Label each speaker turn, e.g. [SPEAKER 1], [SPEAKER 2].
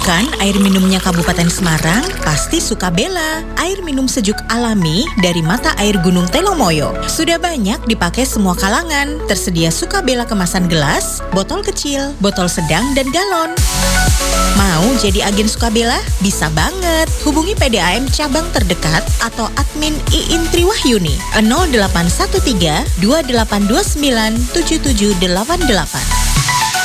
[SPEAKER 1] Bukan air minumnya Kabupaten Semarang, pasti Sukabela. Air minum sejuk alami dari mata air Gunung Telomoyo. Sudah banyak dipakai semua kalangan. Tersedia Sukabela kemasan gelas, botol kecil, botol sedang, dan galon. Mau jadi agen Sukabela? Bisa banget. Hubungi PDAM cabang terdekat atau admin Iin Triwahyuni 0813 2829 7788.